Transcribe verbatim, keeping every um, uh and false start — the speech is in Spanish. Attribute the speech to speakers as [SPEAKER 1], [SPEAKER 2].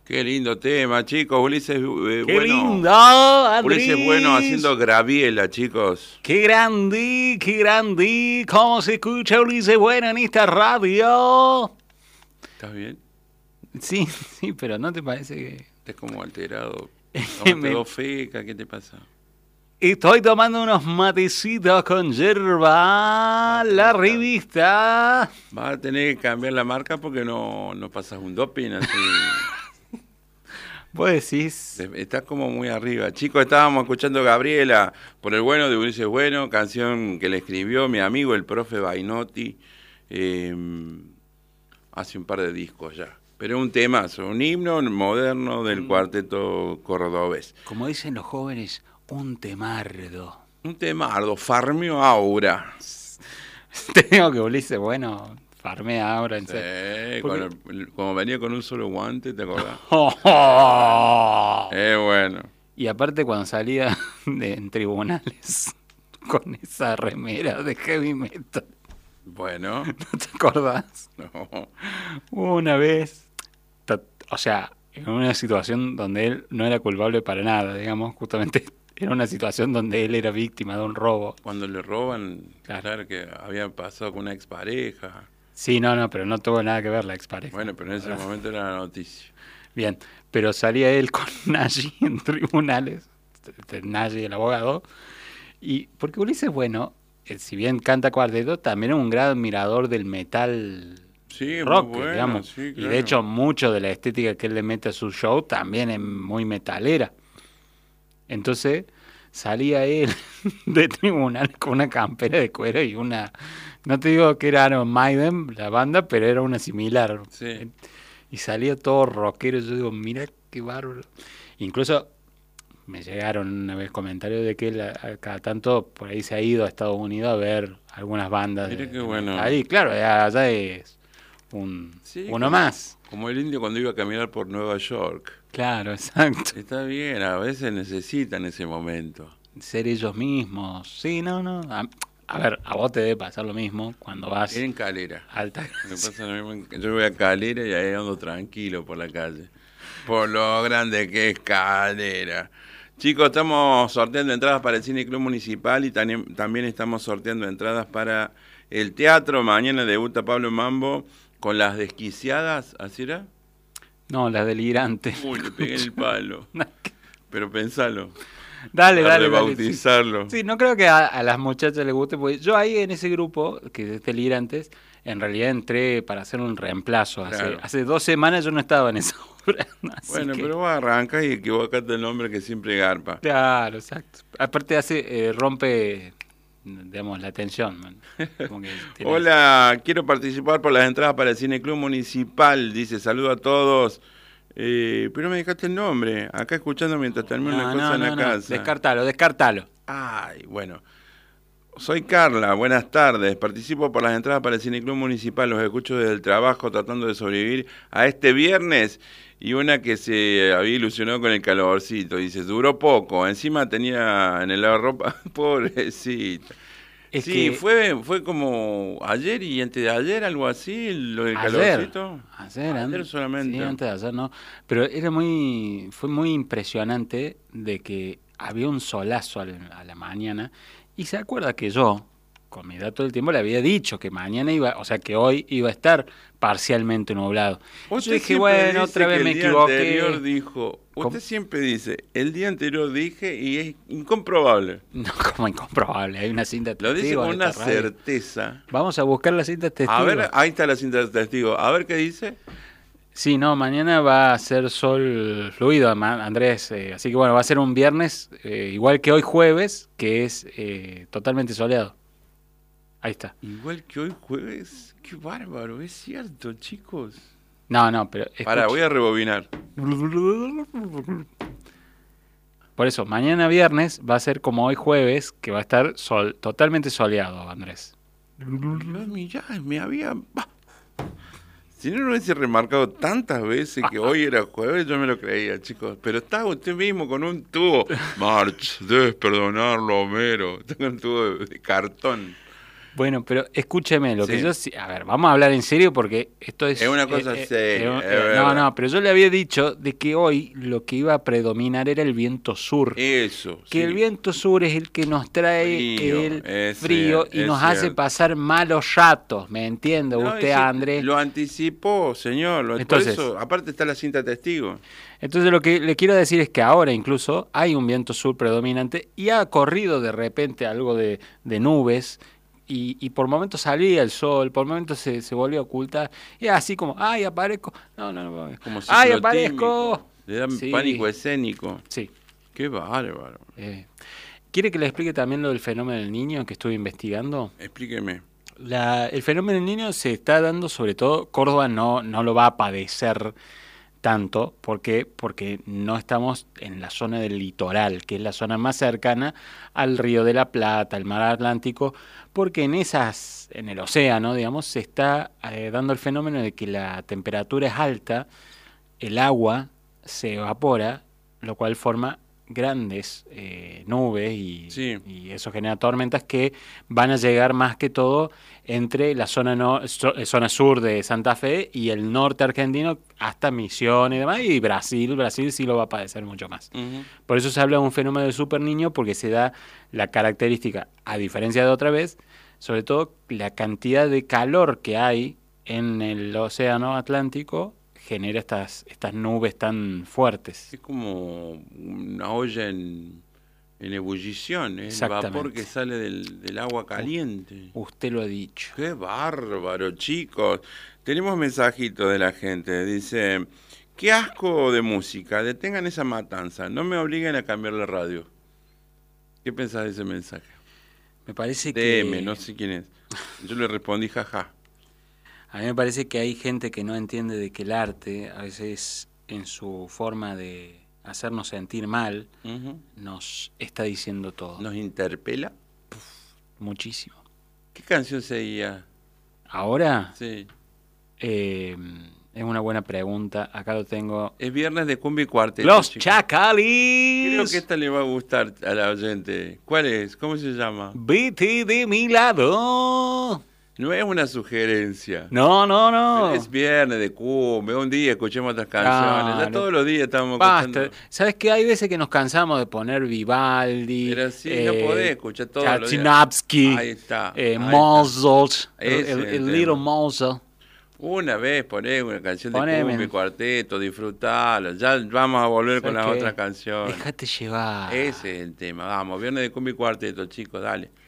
[SPEAKER 1] Qué lindo tema, chicos. Ulises eh,
[SPEAKER 2] ¡Qué
[SPEAKER 1] bueno.
[SPEAKER 2] lindo, Andrés!
[SPEAKER 1] Ulises Bueno haciendo Graviela, chicos.
[SPEAKER 2] ¡Qué grande, qué grande! ¿Cómo se escucha Ulises Bueno en esta radio?
[SPEAKER 1] ¿Estás bien?
[SPEAKER 2] Sí, sí, pero ¿no te parece que...?
[SPEAKER 1] Estás como alterado. ¿Tomaste
[SPEAKER 2] Me-
[SPEAKER 1] dos fecas? ¿Qué te pasa?
[SPEAKER 2] Estoy tomando unos matecitos con yerba, la revista.
[SPEAKER 1] Vas a tener que cambiar la marca porque no, no pasas un doping así.
[SPEAKER 2] Vos decís...
[SPEAKER 1] Estás como muy arriba. Chicos, estábamos escuchando Gabriela por el bueno de Ulises Bueno, canción que le escribió mi amigo el profe Bainotti eh, hace un par de discos ya. Pero es un temazo, un himno moderno del cuarteto cordobés.
[SPEAKER 2] Como dicen los jóvenes, un temardo.
[SPEAKER 1] Un temardo, Farmio Aura.
[SPEAKER 2] Te digo que Ulises Bueno farmea ahora en serio.
[SPEAKER 1] Sí,
[SPEAKER 2] Porque-
[SPEAKER 1] con el- como venía con un solo guante, ¿te acordás?
[SPEAKER 2] Oh.
[SPEAKER 1] Eh, bueno.
[SPEAKER 2] Y aparte cuando salía de, en tribunales con esa remera de heavy metal,
[SPEAKER 1] Bueno,
[SPEAKER 2] ¿no te acordás?
[SPEAKER 1] no.
[SPEAKER 2] Una vez, ta- o sea, en una situación donde él no era culpable para nada, digamos, justamente era una situación donde él era víctima de un robo.
[SPEAKER 1] Cuando le roban,
[SPEAKER 2] Claro.
[SPEAKER 1] claro, que había pasado con una expareja.
[SPEAKER 2] Sí, no, no, pero no tuvo nada que ver la expareja.
[SPEAKER 1] Bueno, pero en ese momento era la noticia.
[SPEAKER 2] Bien, pero salía él con Nagy en tribunales, este, Nagy el abogado, y porque Ulises Bueno, eh, si bien canta cuarteto, también es un gran admirador del metal
[SPEAKER 1] Sí, es
[SPEAKER 2] rock,
[SPEAKER 1] muy bueno,
[SPEAKER 2] digamos.
[SPEAKER 1] sí,
[SPEAKER 2] Y
[SPEAKER 1] claro.
[SPEAKER 2] de hecho, mucho de la estética que él le mete a su show también es muy metalera. Entonces, salía él de tribunal con una campera de cuero y una... No te digo que era Iron Maiden, la banda, pero era una similar.
[SPEAKER 1] Sí.
[SPEAKER 2] Y salía todo rockero. Yo digo, mira qué bárbaro. Incluso me llegaron una vez comentarios de que él a, a cada tanto por ahí se ha ido a Estados Unidos a ver algunas bandas.
[SPEAKER 1] Mira
[SPEAKER 2] de-
[SPEAKER 1] qué
[SPEAKER 2] de
[SPEAKER 1] bueno.
[SPEAKER 2] metal. Y claro, ya- allá es un,
[SPEAKER 1] Sí,
[SPEAKER 2] uno
[SPEAKER 1] como-
[SPEAKER 2] más.
[SPEAKER 1] Como el indio cuando iba a caminar por Nueva York.
[SPEAKER 2] Claro, exacto.
[SPEAKER 1] Está bien, a veces necesitan ese momento.
[SPEAKER 2] Ser ellos mismos. Sí, no, no. A, a ver, a vos te debe pasar lo mismo cuando vas
[SPEAKER 1] En Calera.
[SPEAKER 2] a Alta
[SPEAKER 1] Me pasa lo mismo en- Yo voy a Calera y ahí ando tranquilo por la calle. Por lo grande que es Calera. Chicos, estamos sorteando entradas para el Cine Club Municipal y también, también estamos sorteando entradas para el teatro. Mañana debuta Pablo Mambo con Las Desquiciadas, ¿así era?
[SPEAKER 2] No, las delirantes.
[SPEAKER 1] Uy, le pegué en el palo. Pero pensalo.
[SPEAKER 2] Dale,
[SPEAKER 1] a
[SPEAKER 2] dale, dale. Sí.
[SPEAKER 1] rebautizarlo.
[SPEAKER 2] Sí, no creo que a, a las muchachas les guste, porque yo ahí en ese grupo, que es Delirantes, en realidad entré para hacer un reemplazo. Hace,
[SPEAKER 1] Claro.
[SPEAKER 2] hace dos semanas yo no estaba en esa obra. así
[SPEAKER 1] Bueno,
[SPEAKER 2] que-
[SPEAKER 1] pero vos arrancas y equivocate el nombre que siempre garpa.
[SPEAKER 2] Claro, exacto. Aparte hace, eh, rompe, digamos, la tensión. Man. Como que tiene-
[SPEAKER 1] Hola, quiero participar por las entradas para el Cine Club Municipal. Dice, saludo a todos. Eh, pero me dejaste el nombre. Acá escuchando mientras termino
[SPEAKER 2] No,
[SPEAKER 1] la cosa
[SPEAKER 2] no,
[SPEAKER 1] en la
[SPEAKER 2] no, no.
[SPEAKER 1] casa.
[SPEAKER 2] Descartalo, descartalo.
[SPEAKER 1] Ay, bueno. Soy Carla, buenas tardes. Participo por las entradas para el Cine Club Municipal. Los escucho desde el trabajo tratando de sobrevivir a este viernes. Y una que se había ilusionado con el calorcito. Dice, duró poco. Encima tenía en el lavarropa. Pobrecita.
[SPEAKER 2] Es
[SPEAKER 1] Sí,
[SPEAKER 2] que
[SPEAKER 1] fue fue como ayer y antes de ayer, algo así, lo del
[SPEAKER 2] ayer,
[SPEAKER 1] calorcito.
[SPEAKER 2] ayer,
[SPEAKER 1] Ayer
[SPEAKER 2] an-
[SPEAKER 1] solamente.
[SPEAKER 2] Sí, antes de ayer no. Pero era muy, fue muy impresionante de que había un solazo al- a la mañana. Y se acuerda que yo, con mi dato del tiempo, le había dicho que mañana iba, o sea, que hoy iba a estar parcialmente nublado.
[SPEAKER 1] Usted
[SPEAKER 2] Yo dije,
[SPEAKER 1] siempre
[SPEAKER 2] bueno,
[SPEAKER 1] dice
[SPEAKER 2] otra vez
[SPEAKER 1] que
[SPEAKER 2] me
[SPEAKER 1] el día
[SPEAKER 2] equivoqué.
[SPEAKER 1] anterior dijo,
[SPEAKER 2] ¿Cómo?
[SPEAKER 1] usted siempre dice, el día anterior dije y es incomprobable.
[SPEAKER 2] No, como incomprobable, hay una cinta
[SPEAKER 1] Lo dice
[SPEAKER 2] testigo
[SPEAKER 1] con
[SPEAKER 2] en
[SPEAKER 1] una
[SPEAKER 2] esta radio.
[SPEAKER 1] certeza.
[SPEAKER 2] Vamos a buscar la cinta testigo.
[SPEAKER 1] A ver, ahí está la cinta de testigo. A ver qué dice.
[SPEAKER 2] Sí, no, mañana va a ser sol fluido, ma- Andrés. eh, así que bueno, va a ser un viernes, eh, igual que hoy jueves, que es eh, totalmente soleado. Ahí está.
[SPEAKER 1] Igual que hoy jueves. Qué bárbaro, es cierto, chicos.
[SPEAKER 2] No, no, pero...
[SPEAKER 1] Pará,
[SPEAKER 2] escucha.
[SPEAKER 1] voy a rebobinar.
[SPEAKER 2] Por eso, mañana viernes va a ser como hoy jueves, que va a estar sol, totalmente soleado, Andrés.
[SPEAKER 1] Mirá, mirá, me había... bah. Si no lo hubiese remarcado tantas veces que hoy era jueves, yo me lo creía, chicos. Pero está usted mismo con un tubo. March, debes perdonarlo, Homero. Está con un tubo de, de cartón.
[SPEAKER 2] Bueno, pero escúcheme, lo que
[SPEAKER 1] Sí.
[SPEAKER 2] yo... sí- A ver, vamos a hablar en serio porque esto es...
[SPEAKER 1] Es una cosa seria,
[SPEAKER 2] un-
[SPEAKER 1] es
[SPEAKER 2] no,
[SPEAKER 1] verdad.
[SPEAKER 2] no, pero yo le había dicho de que hoy lo que iba a predominar era el viento sur.
[SPEAKER 1] Eso,
[SPEAKER 2] Que
[SPEAKER 1] sí.
[SPEAKER 2] el viento sur es el que nos trae
[SPEAKER 1] Frío,
[SPEAKER 2] el
[SPEAKER 1] es
[SPEAKER 2] frío
[SPEAKER 1] cier-
[SPEAKER 2] y
[SPEAKER 1] es
[SPEAKER 2] nos hace
[SPEAKER 1] cierto.
[SPEAKER 2] pasar malos ratos, ¿me entiende
[SPEAKER 1] No,
[SPEAKER 2] usted,
[SPEAKER 1] ese-
[SPEAKER 2] Andrés?
[SPEAKER 1] Lo anticipó, señor. Lo-
[SPEAKER 2] Entonces-
[SPEAKER 1] por eso, aparte está la cinta testigo.
[SPEAKER 2] Entonces lo que le quiero decir es que ahora incluso hay un viento sur predominante y ha corrido de repente algo de, de nubes y, y por momentos salía el sol, por momentos se, se volvió a ocultar y así como, ¡ay, aparezco! No, no, no.
[SPEAKER 1] Como
[SPEAKER 2] ¡Ay,
[SPEAKER 1] ciclotímico.
[SPEAKER 2] aparezco!
[SPEAKER 1] Le dan
[SPEAKER 2] Sí.
[SPEAKER 1] pánico escénico.
[SPEAKER 2] Sí.
[SPEAKER 1] Qué bárbaro.
[SPEAKER 2] eh. ¿Quiere que le explique también lo del fenómeno del niño que estuve investigando?
[SPEAKER 1] Explíqueme.
[SPEAKER 2] La, el fenómeno del niño se está dando sobre todo, Córdoba no, no lo va a padecer tanto, ¿por qué? Porque no estamos en la zona del litoral, que es la zona más cercana al Río de la Plata, al mar Atlántico, porque en esas, en el océano, digamos, se está eh, dando el fenómeno de que la temperatura es alta, el agua se evapora, lo cual forma grandes eh, nubes y,
[SPEAKER 1] Sí.
[SPEAKER 2] y eso genera tormentas que van a llegar más que todo entre la zona no, so- eh, zona sur de Santa Fe y el norte argentino hasta Misiones y demás, y Brasil, Brasil sí lo va a padecer mucho más.
[SPEAKER 1] Ujú.
[SPEAKER 2] Por eso se habla de un fenómeno de super niño, porque se da la característica, a diferencia de otra vez, sobre todo la cantidad de calor que hay en el océano Atlántico genera estas, estas nubes tan fuertes.
[SPEAKER 1] Es como una olla en, en ebullición, ¿eh? El vapor
[SPEAKER 2] Exactamente.
[SPEAKER 1] que sale del, del agua caliente.
[SPEAKER 2] Usted lo ha dicho.
[SPEAKER 1] Qué bárbaro, chicos. Tenemos mensajitos de la gente. Dice, qué asco de música, detengan esa matanza, no me obliguen a cambiar la radio. ¿Qué pensás de ese mensaje?
[SPEAKER 2] Me parece
[SPEAKER 1] D M,
[SPEAKER 2] que
[SPEAKER 1] no sé quién es. Yo le respondí, jaja.
[SPEAKER 2] a mí me parece que hay gente que no entiende de que el arte, a veces en su forma de hacernos sentir mal,
[SPEAKER 1] Ujú.
[SPEAKER 2] nos está diciendo todo.
[SPEAKER 1] Nos interpela.
[SPEAKER 2] Muchísimo.
[SPEAKER 1] ¿Qué canción seguía?
[SPEAKER 2] Ahora,
[SPEAKER 1] Sí.
[SPEAKER 2] eh, es una buena pregunta. Acá lo tengo.
[SPEAKER 1] Es viernes de cumbia y cuarteto.
[SPEAKER 2] Los
[SPEAKER 1] chicos.
[SPEAKER 2] Chacalis.
[SPEAKER 1] Creo que esta le va a gustar a la oyente. ¿Cuál es? ¿Cómo se llama?
[SPEAKER 2] Vete de mi lado.
[SPEAKER 1] No es una sugerencia.
[SPEAKER 2] No, no, no.
[SPEAKER 1] Es viernes de cumbia, un día escuchemos otras canciones. Ya
[SPEAKER 2] Claro.
[SPEAKER 1] todos los días estamos
[SPEAKER 2] Basta.
[SPEAKER 1] escuchando.
[SPEAKER 2] ¿Sabes qué? Hay veces que nos cansamos de poner Vivaldi.
[SPEAKER 1] Pero sí, no podés escuchar todos los días.
[SPEAKER 2] Chachinovsky,
[SPEAKER 1] Ahí está,
[SPEAKER 2] eh,
[SPEAKER 1] ahí
[SPEAKER 2] Mozart, el,
[SPEAKER 1] Ese
[SPEAKER 2] el-
[SPEAKER 1] es el
[SPEAKER 2] el
[SPEAKER 1] tema.
[SPEAKER 2] Little Mozart.
[SPEAKER 1] Una vez poné una canción de
[SPEAKER 2] Poneme.
[SPEAKER 1] cumbia y cuarteto, disfrutalo. Ya vamos a volver con
[SPEAKER 2] ¿Sabes
[SPEAKER 1] las
[SPEAKER 2] qué?
[SPEAKER 1] otras canciones.
[SPEAKER 2] Déjate llevar.
[SPEAKER 1] Ese es el tema. Vamos, viernes de cumbia y cuarteto, chicos, dale.